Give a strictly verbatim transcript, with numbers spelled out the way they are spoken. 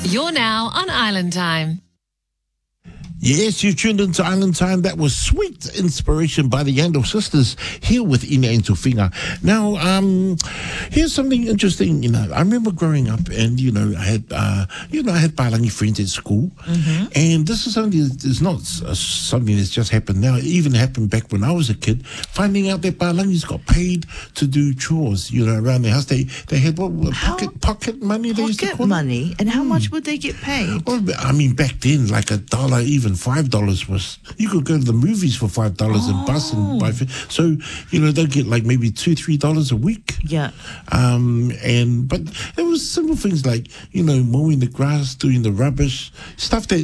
You're now on Island Time. Yes, you tuned into Island Time. That was Sweet Inspiration by the Yandel Sisters here with Ina and Tufinga. Now, um, here's something interesting. You know, I remember growing up and, you know, I had, uh, you know, I had Palangi friends at school. Mm-hmm. And this is something that's not uh, something that's just happened now. It even happened back when I was a kid, finding out that Palangis got paid to do chores, you know, around their house. They, they had what, what pocket, pocket money they used to call Pocket money? it? And how Mm. much would they get paid? Well, I mean, back then, like a dollar, even five dollars was, you could go to the movies for five dollars Oh. and bus and buy. So, you know, they'll get like maybe two, three dollars a week. Yeah. Um, and, but it was simple things like, you know, mowing the grass, doing the rubbish, stuff that